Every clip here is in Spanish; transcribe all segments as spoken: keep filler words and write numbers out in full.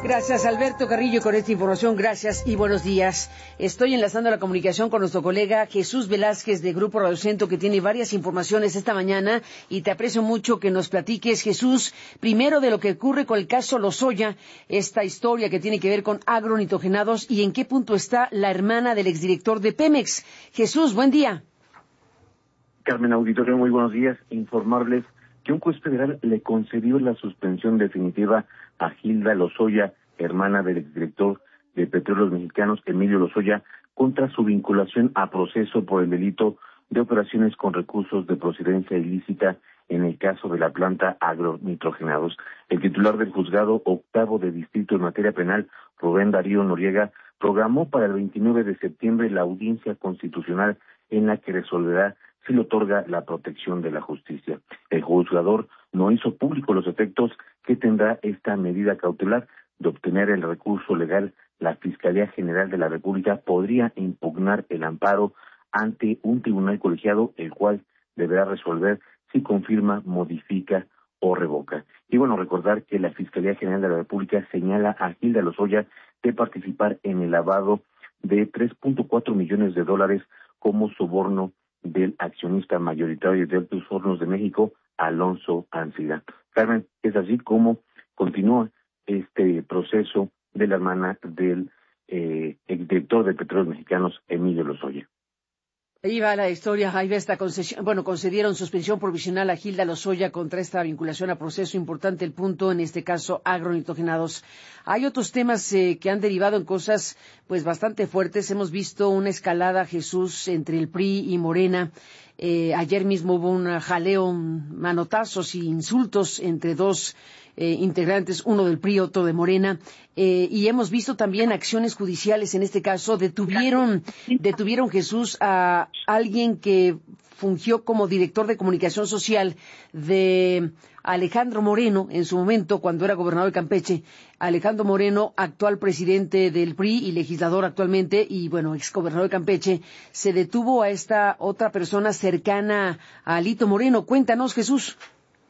Gracias, Alberto Carrillo, con esta información. Gracias y buenos días. Estoy enlazando la comunicación con nuestro colega Jesús Velázquez de Grupo Radio Centro, que tiene varias informaciones esta mañana, y te aprecio mucho que nos platiques, Jesús, primero de lo que ocurre con el caso Lozoya, esta historia que tiene que ver con agronitrogenados, y en qué punto está la hermana del exdirector de Pemex. Jesús, buen día. Carmen Auditorio, muy buenos días. Informarles que un juez federal le concedió la suspensión definitiva a Hilda Lozoya, hermana del exdirector de Petróleos Mexicanos, Emilio Lozoya, contra su vinculación a proceso por el delito de operaciones con recursos de procedencia ilícita en el caso de la planta agronitrogenados. El titular del juzgado octavo de distrito en materia penal, Rubén Darío Noriega, programó para el veintinueve de septiembre la audiencia constitucional en la que resolverá si le otorga la protección de la justicia. El juzgador no hizo público los efectos que tendrá esta medida cautelar. De obtener el recurso legal, la Fiscalía General de la República podría impugnar el amparo ante un tribunal colegiado, el cual deberá resolver si confirma, modifica o revoca. Y bueno, recordar que la Fiscalía General de la República señala a Hilda Lozoya de participar en el lavado de tres punto cuatro millones de dólares como soborno del accionista mayoritario de Altos Hornos de México, Alonso Ancira. Carmen, es así como continúa este proceso de la hermana del eh, exdirector de Petróleos Mexicanos, Emilio Lozoya. Ahí va la historia, ahí va esta concesión. Bueno, concedieron suspensión provisional a Hilda Lozoya contra esta vinculación a proceso. Importante el punto, en este caso, agronitrogenados. Hay otros temas eh, que han derivado en cosas pues bastante fuertes. Hemos visto una escalada, Jesús, entre el P R I y Morena. Eh, ayer mismo hubo un jaleo, manotazos y insultos entre dos eh, integrantes, uno del P R I, otro de Morena, eh, y hemos visto también acciones judiciales. En este caso, detuvieron, detuvieron Jesús a alguien que fungió como director de comunicación social de Alejandro Moreno en su momento, cuando era gobernador de Campeche. Alejandro Moreno, actual presidente del P R I y legislador actualmente, y bueno, exgobernador de Campeche. Se detuvo a esta otra persona cercana a Alito Moreno. Cuéntanos, Jesús.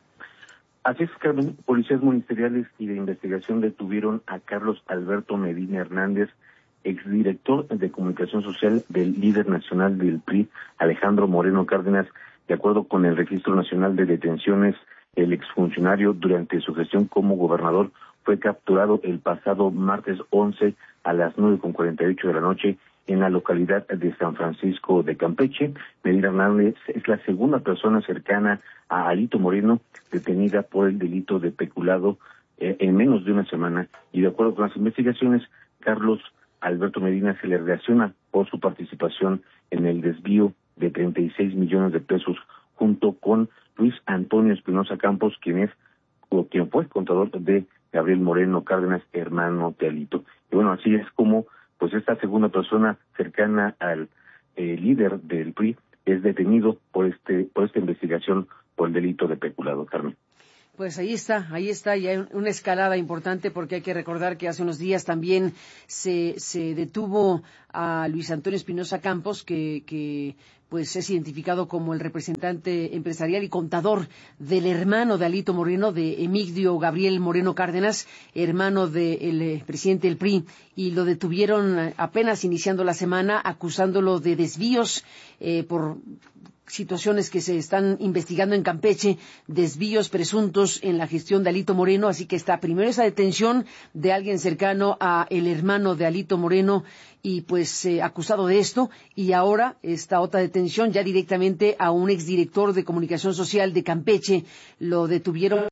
Así es, Carmen. Policías ministeriales y de investigación detuvieron a Carlos Alberto Medina Hernández, exdirector de comunicación social del líder nacional del P R I, Alejandro Moreno Cárdenas. De acuerdo con el Registro Nacional de Detenciones, el exfuncionario, durante su gestión como gobernador, fue capturado el pasado martes once a las nueve con cuarenta y ocho de la noche en la localidad de San Francisco de Campeche. Medina Hernández es la segunda persona cercana a Alito Moreno detenida por el delito de peculado eh, en menos de una semana. Y de acuerdo con las investigaciones, Carlos Alberto Medina se le relaciona por su participación en el desvío de treinta y seis millones de pesos junto con Luis Antonio Espinosa Campos, quien es o quien fue contador de Gabriel Moreno Cárdenas, hermano de Alito. Y bueno, así es como pues esta segunda persona cercana al eh, líder del P R I es detenido por este por esta investigación por el delito de peculado, Carmen. Pues ahí está, ahí está, y hay una escalada importante, porque hay que recordar que hace unos días también se, se detuvo a Luis Antonio Espinosa Campos, que, que pues es identificado como el representante empresarial y contador del hermano de Alito Moreno, de Emigdio Gabriel Moreno Cárdenas, hermano del eh, presidente del P R I, y lo detuvieron apenas iniciando la semana, acusándolo de desvíos eh, por situaciones que se están investigando en Campeche, desvíos presuntos en la gestión de Alito Moreno. Así que está primero esa detención de alguien cercano a el hermano de Alito Moreno y pues eh, acusado de esto, y ahora esta otra detención ya directamente a un exdirector de comunicación social de Campeche. Lo detuvieron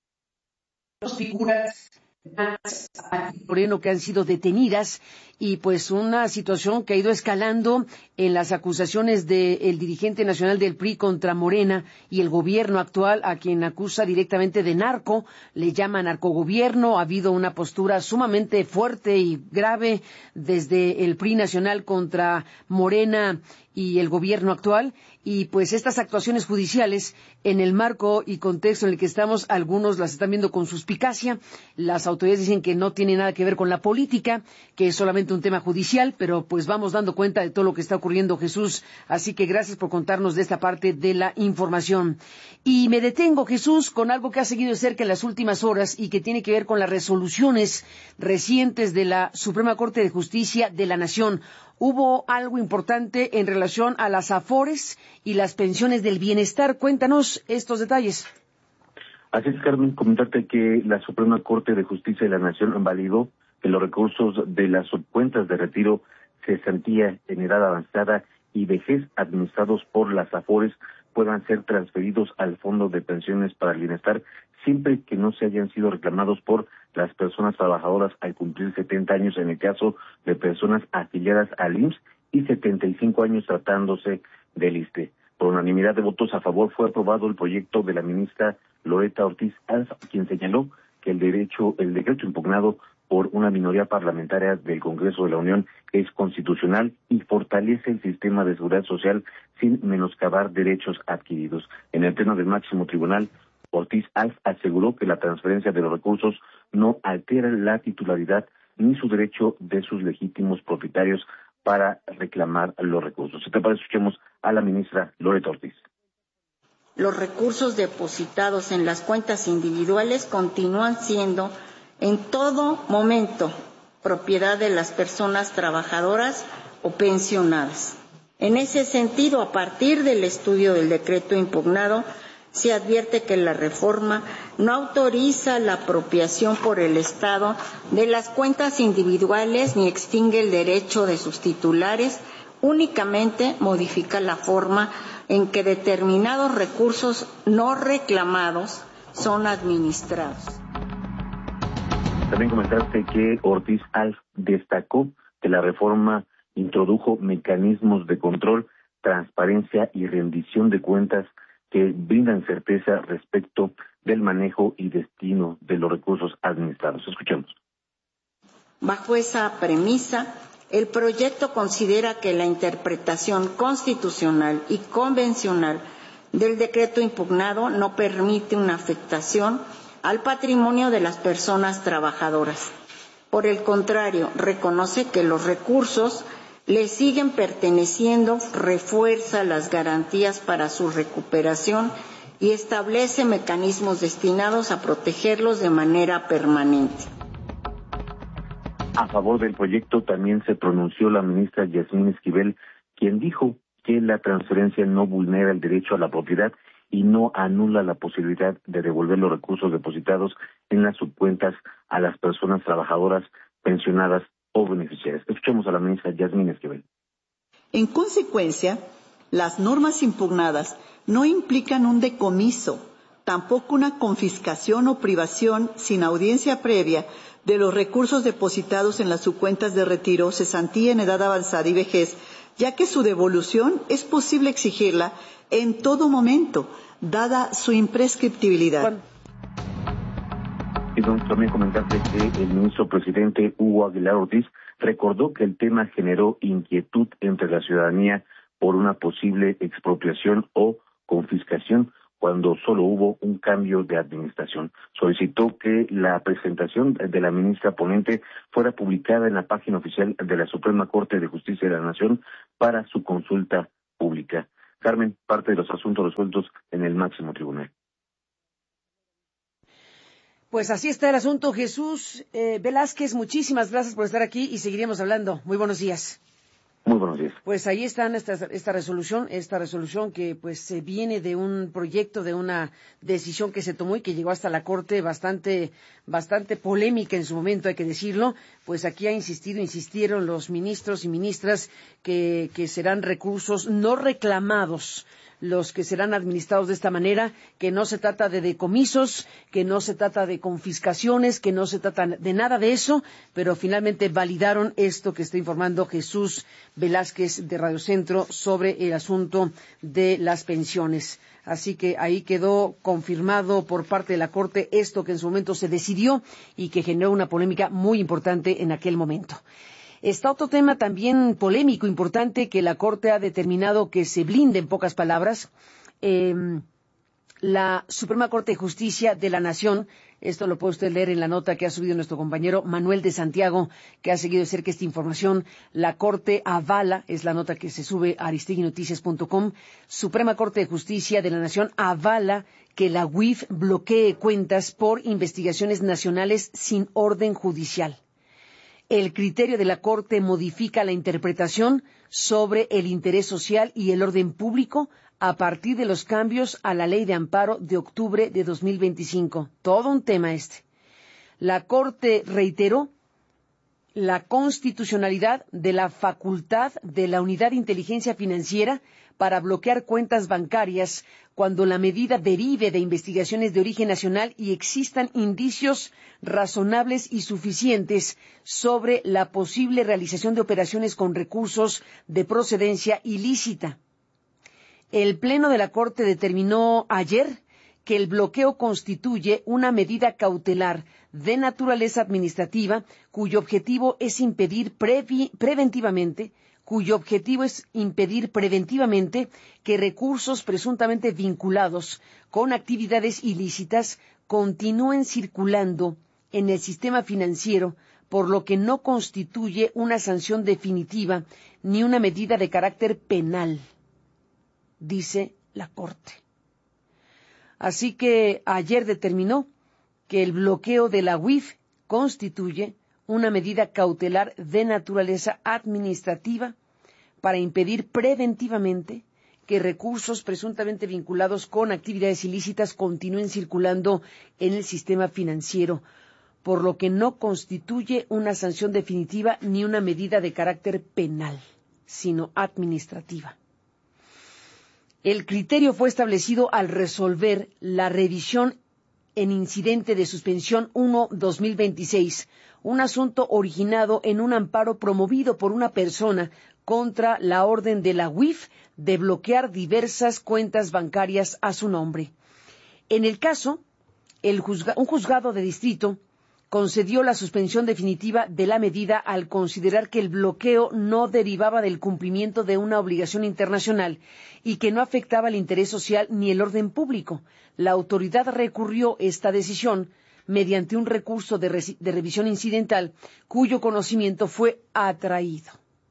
dos figuras a Moreno que han sido detenidas, y pues una situación que ha ido escalando en las acusaciones del dirigente nacional del P R I contra Morena y el gobierno actual, a quien acusa directamente de narco, le llama narcogobierno. Ha habido una postura sumamente fuerte y grave desde el P R I nacional contra Morena y el gobierno actual, y pues estas actuaciones judiciales en el marco y contexto en el que estamos, algunos las están viendo con suspicacia. Las autoridades dicen que no tiene nada que ver con la política, que es solamente un tema judicial, pero pues vamos dando cuenta de todo lo que está ocurriendo, Jesús. Así que gracias por contarnos de esta parte de la información. Y me detengo, Jesús, con algo que ha seguido de cerca en las últimas horas y que tiene que ver con las resoluciones recientes de la Suprema Corte de Justicia de la Nación. Hubo algo importante en relación a las afores y las pensiones del bienestar. Cuéntanos estos detalles. Así es, Carmen, comentarte que la Suprema Corte de Justicia de la Nación validó que los recursos de las subcuentas de retiro, cesantía en edad avanzada y vejez administrados por las afores puedan ser transferidos al Fondo de Pensiones para el Bienestar siempre que no se hayan sido reclamados por las personas trabajadoras al cumplir setenta años en el caso de personas afiliadas al I M S S y setenta y cinco años tratándose del ISSSTE. Por unanimidad de votos a favor fue aprobado el proyecto de la ministra Loretta Ortiz Alf, quien señaló que el derecho, el decreto impugnado por una minoría parlamentaria del Congreso de la Unión es constitucional y fortalece el sistema de seguridad social sin menoscabar derechos adquiridos. En el pleno del máximo tribunal, Ortiz Alf aseguró que la transferencia de los recursos no altera la titularidad ni su derecho de sus legítimos propietarios para reclamar los recursos. Si te parece, escuchemos a la ministra Loretta Ortiz. Los recursos depositados en las cuentas individuales continúan siendo en todo momento propiedad de las personas trabajadoras o pensionadas. En ese sentido, a partir del estudio del decreto impugnado, se advierte que la reforma no autoriza la apropiación por el Estado de las cuentas individuales ni extingue el derecho de sus titulares, únicamente modifica la forma en que determinados recursos no reclamados son administrados. También comentaste que Ortiz Alf destacó que la reforma introdujo mecanismos de control, transparencia y rendición de cuentas que brindan certeza respecto del manejo y destino de los recursos administrados. Escuchemos. Bajo esa premisa, el proyecto considera que la interpretación constitucional y convencional del decreto impugnado no permite una afectación al patrimonio de las personas trabajadoras. Por el contrario, reconoce que los recursos le siguen perteneciendo, refuerza las garantías para su recuperación y establece mecanismos destinados a protegerlos de manera permanente. A favor del proyecto también se pronunció la ministra Yasmín Esquivel, quien dijo que la transferencia no vulnera el derecho a la propiedad y no anula la posibilidad de devolver los recursos depositados en las subcuentas a las personas trabajadoras, pensionadas o beneficiarias. Escuchemos a la ministra Yasmín Esquivel. En consecuencia, las normas impugnadas no implican un decomiso, tampoco una confiscación o privación sin audiencia previa de los recursos depositados en las subcuentas de retiro, cesantía en edad avanzada y vejez, ya que su devolución es posible exigirla en todo momento, dada su imprescriptibilidad. Y también comentarte que el ministro presidente Hugo Aguilar Ortiz recordó que el tema generó inquietud entre la ciudadanía por una posible expropiación o confiscación cuando solo hubo un cambio de administración. Solicitó que la presentación de la ministra ponente fuera publicada en la página oficial de la Suprema Corte de Justicia de la Nación para su consulta pública. Carmen, parte de los asuntos resueltos en el máximo tribunal. Pues así está el asunto, Jesús eh, Velázquez, muchísimas gracias por estar aquí y seguiremos hablando. Muy buenos días. Muy buenos días. Pues ahí está esta, esta resolución, esta resolución que pues se viene de un proyecto, de una decisión que se tomó y que llegó hasta la Corte bastante, bastante polémica en su momento, hay que decirlo. Pues aquí ha insistido, insistieron los ministros y ministras que, que serán recursos no reclamados los que serán administrados de esta manera, que no se trata de decomisos, que no se trata de confiscaciones, que no se trata de nada de eso, pero finalmente validaron esto que está informando Jesús Velázquez de Radio Centro sobre el asunto de las pensiones. Así que ahí quedó confirmado por parte de la Corte esto que en su momento se decidió y que generó una polémica muy importante en aquel momento. Está otro tema también polémico, importante, que la Corte ha determinado que se blinde, en pocas palabras. Eh, la Suprema Corte de Justicia de la Nación, esto lo puede usted leer en la nota que ha subido nuestro compañero Manuel de Santiago, que ha seguido de cerca esta información. La Corte avala, es la nota que se sube a aristegui noticias punto com, Suprema Corte de Justicia de la Nación avala que la U I F bloquee cuentas por investigaciones nacionales sin orden judicial. El criterio de la Corte modifica la interpretación sobre el interés social y el orden público a partir de los cambios a la Ley de Amparo de octubre de dos mil veinticinco. Todo un tema este. La Corte reiteró la constitucionalidad de la facultad de la Unidad de Inteligencia Financiera para bloquear cuentas bancarias cuando la medida derive de investigaciones de origen nacional y existan indicios razonables y suficientes sobre la posible realización de operaciones con recursos de procedencia ilícita. El Pleno de la Corte determinó ayer que el bloqueo constituye una medida cautelar de naturaleza administrativa cuyo objetivo es impedir previ- preventivamente cuyo objetivo es impedir preventivamente que recursos presuntamente vinculados con actividades ilícitas continúen circulando en el sistema financiero, por lo que no constituye una sanción definitiva ni una medida de carácter penal, dice la Corte. Así que ayer determinó que el bloqueo de la U I F constituye una medida cautelar de naturaleza administrativa para impedir preventivamente que recursos presuntamente vinculados con actividades ilícitas continúen circulando en el sistema financiero, por lo que no constituye una sanción definitiva ni una medida de carácter penal, sino administrativa. El criterio fue establecido al resolver la revisión en incidente de suspensión uno barra dos mil veintiséis, un asunto originado en un amparo promovido por una persona contra la orden de la U I F de bloquear diversas cuentas bancarias a su nombre. En el caso, el juzga- un juzgado de distrito concedió la suspensión definitiva de la medida al considerar que el bloqueo no derivaba del cumplimiento de una obligación internacional y que no afectaba el interés social ni el orden público. La autoridad recurrió esta decisión mediante un recurso de, re- de revisión incidental cuyo conocimiento fue atraído.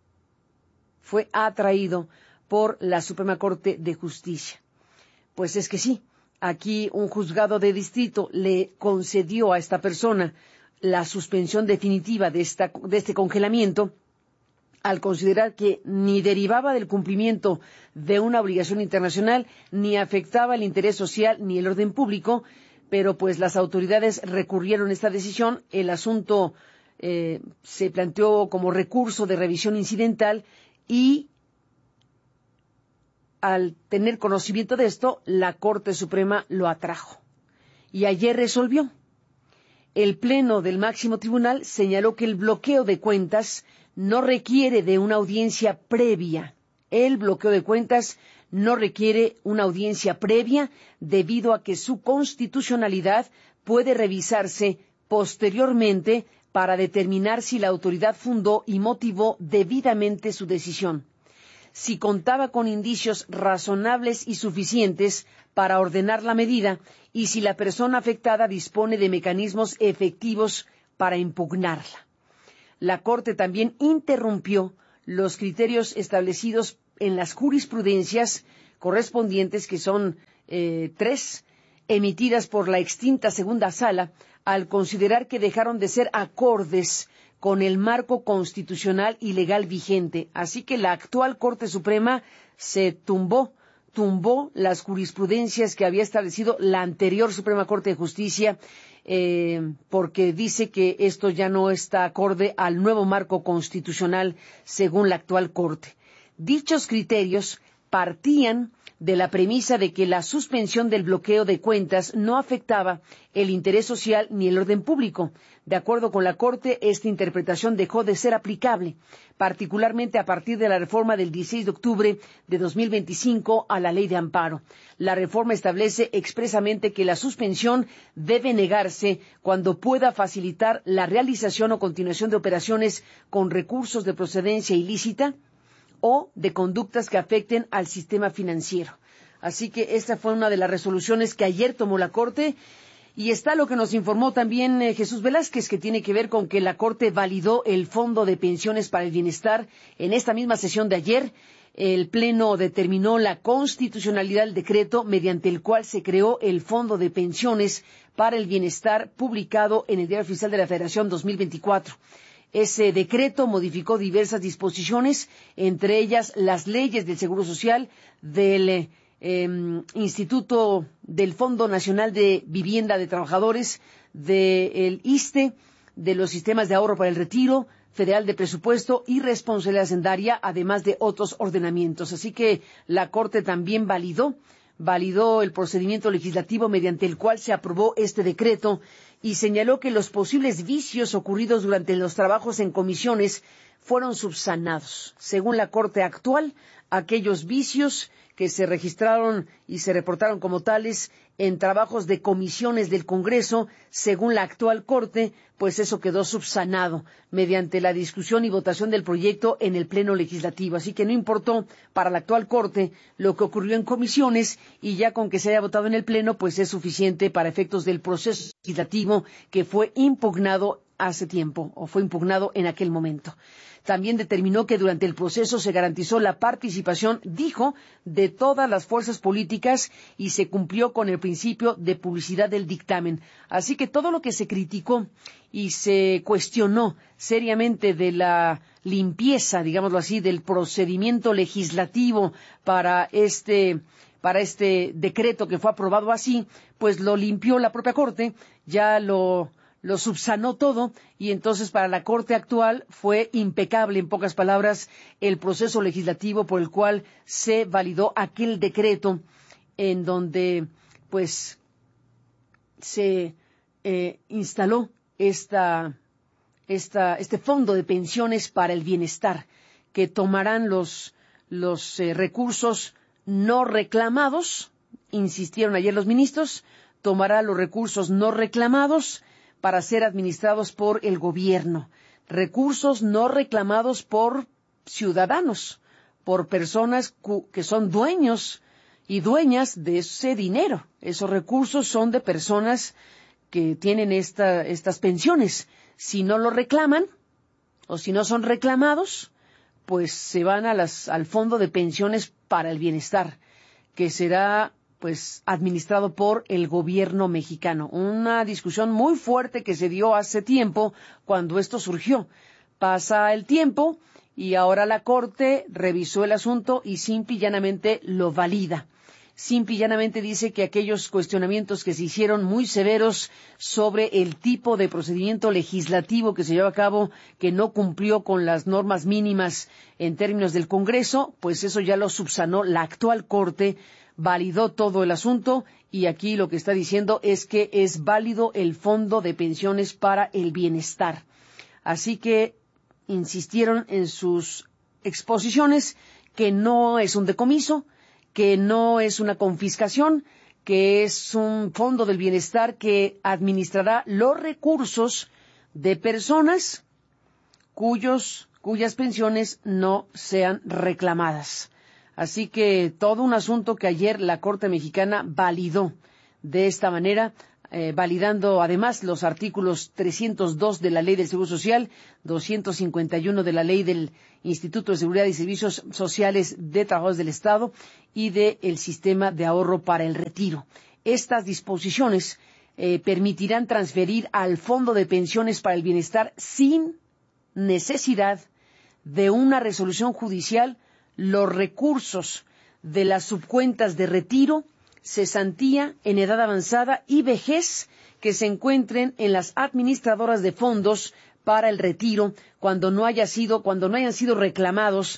Fue atraído por la Suprema Corte de Justicia. Pues es que sí. Aquí un juzgado de distrito le concedió a esta persona la suspensión definitiva de, esta, de este congelamiento al considerar que ni derivaba del cumplimiento de una obligación internacional, ni afectaba el interés social ni el orden público, pero pues las autoridades recurrieron a esta decisión, el asunto eh, se planteó como recurso de revisión incidental y al tener conocimiento de esto, la Corte Suprema lo atrajo. Y ayer resolvió. El Pleno del Máximo Tribunal señaló que el bloqueo de cuentas no requiere de una audiencia previa. El bloqueo de cuentas no requiere una audiencia previa debido a que su constitucionalidad puede revisarse posteriormente para determinar si la autoridad fundó y motivó debidamente su decisión. Si contaba con indicios razonables y suficientes para ordenar la medida y si la persona afectada dispone de mecanismos efectivos para impugnarla. La Corte también interrumpió los criterios establecidos en las jurisprudencias correspondientes, que son eh, tres, emitidas por la extinta segunda sala, al considerar que dejaron de ser acordes con el marco constitucional y legal vigente. Así que la actual Corte Suprema se tumbó, tumbó las jurisprudencias que había establecido la anterior Suprema Corte de Justicia, eh, porque dice que esto ya no está acorde al nuevo marco constitucional según la actual Corte. Dichos criterios partían de la premisa de que la suspensión del bloqueo de cuentas no afectaba el interés social ni el orden público. De acuerdo con la Corte, esta interpretación dejó de ser aplicable, particularmente a partir de la reforma del dieciséis de octubre de dos mil veinticinco a la Ley de Amparo. La reforma establece expresamente que la suspensión debe negarse cuando pueda facilitar la realización o continuación de operaciones con recursos de procedencia ilícita o de conductas que afecten al sistema financiero. Así que esta fue una de las resoluciones que ayer tomó la Corte. Y está lo que nos informó también eh, Jesús Velázquez, que tiene que ver con que la Corte validó el Fondo de Pensiones para el Bienestar. En esta misma sesión de ayer, el Pleno determinó la constitucionalidad del decreto mediante el cual se creó el Fondo de Pensiones para el Bienestar, publicado en el Diario Oficial de la Federación dos mil veinticuatro. Ese decreto modificó diversas disposiciones, entre ellas las leyes del Seguro Social, del eh, Instituto del Fondo Nacional de Vivienda de Trabajadores, del I S S S T E, de los sistemas de ahorro para el retiro, federal de presupuesto y responsabilidad hacendaria, además de otros ordenamientos. Así que la Corte también validó, validó el procedimiento legislativo mediante el cual se aprobó este decreto y señaló que los posibles vicios ocurridos durante los trabajos en comisiones fueron subsanados. Según la Corte actual, aquellos vicios que se registraron y se reportaron como tales en trabajos de comisiones del Congreso, según la actual Corte, pues eso quedó subsanado mediante la discusión y votación del proyecto en el Pleno Legislativo. Así que no importó para la actual Corte lo que ocurrió en comisiones y ya con que se haya votado en el Pleno, pues es suficiente para efectos del proceso legislativo que fue impugnado hace tiempo o fue impugnado en aquel momento. También determinó que durante el proceso se garantizó la participación, dijo, de todas las fuerzas políticas y se cumplió con el principio de publicidad del dictamen. Así que todo lo que se criticó y se cuestionó seriamente de la limpieza, digámoslo así, del procedimiento legislativo para este para este decreto que fue aprobado así, pues lo limpió la propia Corte, ya lo lo subsanó todo y entonces para la Corte actual fue impecable, en pocas palabras, el proceso legislativo por el cual se validó aquel decreto en donde pues se eh, instaló esta, esta, este fondo de pensiones para el bienestar que tomarán los, los eh, recursos no reclamados, insistieron ayer los ministros, tomará los recursos no reclamados para ser administrados por el gobierno, recursos no reclamados por ciudadanos, por personas que son dueños y dueñas de ese dinero. Esos recursos son de personas que tienen esta, estas pensiones. Si no lo reclaman o si no son reclamados, pues se van a las, al Fondo de Pensiones para el Bienestar, que será pues administrado por el gobierno mexicano. Una discusión muy fuerte que se dio hace tiempo cuando esto surgió. Pasa el tiempo y ahora la Corte revisó el asunto y simple y llanamente lo valida. Simple y llanamente dice que aquellos cuestionamientos que se hicieron muy severos sobre el tipo de procedimiento legislativo que se llevó a cabo, que no cumplió con las normas mínimas en términos del Congreso, pues eso ya lo subsanó la actual Corte, validó todo el asunto y aquí lo que está diciendo es que es válido el Fondo de Pensiones para el Bienestar. Así que insistieron en sus exposiciones que no es un decomiso, que no es una confiscación, que es un fondo del bienestar que administrará los recursos de personas cuyos, cuyas pensiones no sean reclamadas. Así que todo un asunto que ayer la Corte Mexicana validó de esta manera, eh, validando además los artículos trescientos dos de la Ley del Seguro Social, doscientos cincuenta y uno de la Ley del Instituto de Seguridad y Servicios Sociales de Trabajadores del Estado y del Sistema de Ahorro para el Retiro. Estas disposiciones eh, permitirán transferir al Fondo de Pensiones para el Bienestar sin necesidad de una resolución judicial los recursos de las subcuentas de retiro, cesantía en edad avanzada y vejez que se encuentren en las administradoras de fondos para el retiro cuando no haya sido, cuando no hayan sido reclamados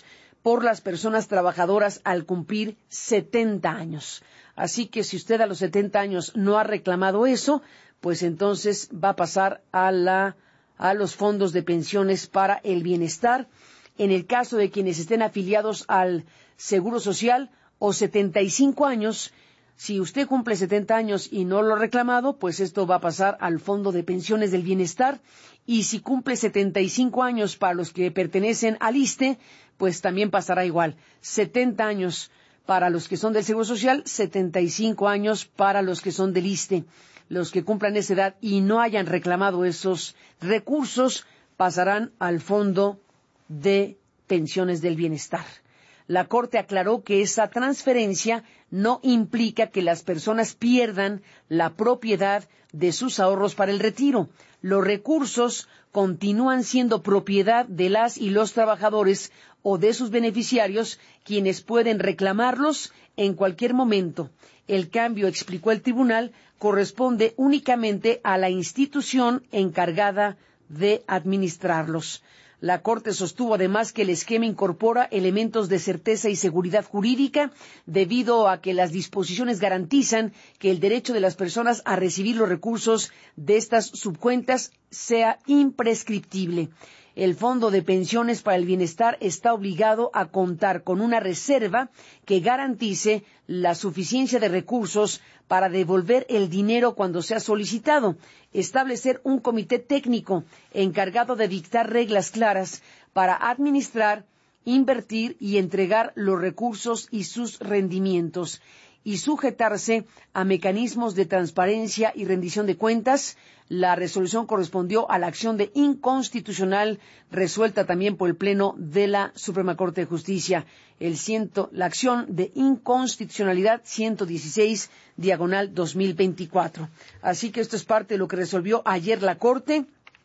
por las personas trabajadoras al cumplir setenta años. Así que si usted a los setenta años no ha reclamado eso, pues entonces va a pasar a la a los fondos de pensiones para el bienestar. En el caso de quienes estén afiliados al Seguro Social o setenta y cinco años, si usted cumple setenta años y no lo ha reclamado, pues esto va a pasar al Fondo de Pensiones del Bienestar. Y si cumple setenta y cinco años para los que pertenecen al I S S S T E, pues también pasará igual. setenta años para los que son del Seguro Social, setenta y cinco años para los que son del I S S S T E. Los que cumplan esa edad y no hayan reclamado esos recursos pasarán al Fondo de Pensiones del Bienestar. La Corte aclaró que esa transferencia no implica que las personas pierdan la propiedad de sus ahorros para el retiro. Los recursos continúan siendo propiedad de las y los trabajadores o de sus beneficiarios, quienes pueden reclamarlos en cualquier momento. El cambio, explicó el tribunal, corresponde únicamente a la institución encargada de administrarlos. La Corte sostuvo además que el esquema incorpora elementos de certeza y seguridad jurídica debido a que las disposiciones garantizan que el derecho de las personas a recibir los recursos de estas subcuentas sea imprescriptible. El Fondo de Pensiones para el Bienestar está obligado a contar con una reserva que garantice la suficiencia de recursos para devolver el dinero cuando sea solicitado, establecer un comité técnico encargado de dictar reglas claras para administrar, invertir y entregar los recursos y sus rendimientos, y sujetarse a mecanismos de transparencia y rendición de cuentas. La resolución correspondió a la acción de inconstitucional resuelta también por el Pleno de la Suprema Corte de Justicia, el ciento, la acción de inconstitucionalidad ciento dieciséis, diagonal dos mil veinticuatro. Así que esto es parte de lo que resolvió ayer la Corte,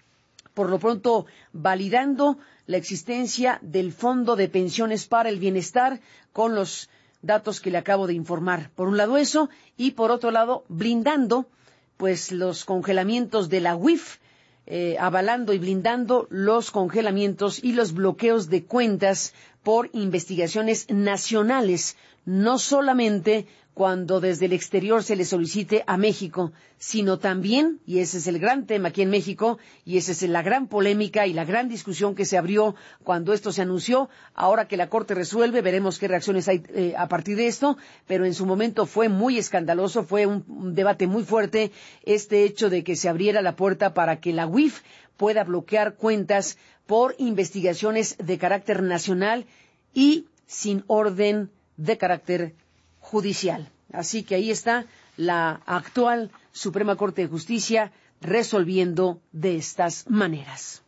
por lo pronto validando la existencia del Fondo de Pensiones para el Bienestar con los datos que le acabo de informar. Por un lado eso, y por otro lado blindando pues los congelamientos de la U I F, eh, avalando y blindando los congelamientos y los bloqueos de cuentas por investigaciones nacionales, no solamente cuando desde el exterior se le solicite a México, sino también, y ese es el gran tema aquí en México, y esa es la gran polémica y la gran discusión que se abrió cuando esto se anunció. Ahora que la Corte resuelve, veremos qué reacciones hay eh, a partir de esto, pero en su momento fue muy escandaloso, fue un, un debate muy fuerte este hecho de que se abriera la puerta para que la U I F pueda bloquear cuentas por investigaciones de carácter nacional y sin orden de carácter judicial. Así que ahí está la actual Suprema Corte de Justicia resolviendo de estas maneras.